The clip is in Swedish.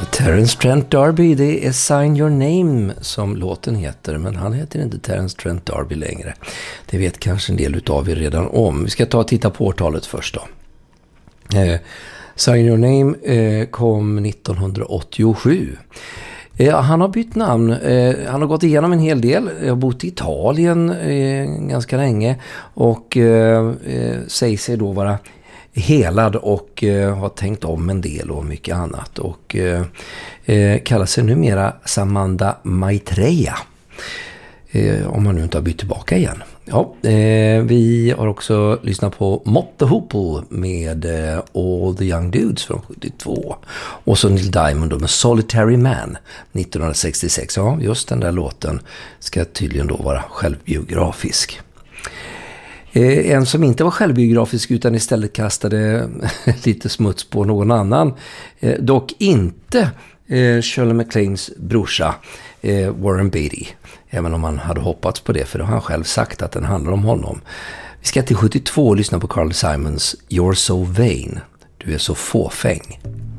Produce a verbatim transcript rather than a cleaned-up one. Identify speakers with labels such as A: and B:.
A: Terence Trent D'Arby, det är Sign Your Name som låten heter, men han heter inte Terence Trent D'Arby längre. Det vet kanske en del utav er redan om. Vi ska ta och titta på årtalet först då. Eh, Sign Your Name eh, kom nittonhundraåttiosju. Eh, han har bytt namn. Eh, han har gått igenom en hel del. Jag har bott i Italien eh, ganska länge och eh, eh, säger sig då vara helad och eh, har tänkt om en del och mycket annat och eh, eh, kallar sig numera Samantha Maitreya, eh, om man nu inte har bytt tillbaka igen. Ja, eh, vi har också lyssnat på Mott the Hoople med eh, All the Young Dudes från sjuttiotvå och så Neil Diamond med Solitary Man nittonhundrasextiosex. Ja, just den där låten ska tydligen då vara självbiografisk. En som inte var självbiografisk utan istället kastade lite smuts på någon annan. Dock inte Shirley MacLaines brorsa Warren Beatty. Även om han hade hoppats på det, för då har han själv sagt att den handlar om honom. Vi ska till sjuttiotvå och lyssna på Carly Simons You're So Vain. Du är så fåfäng.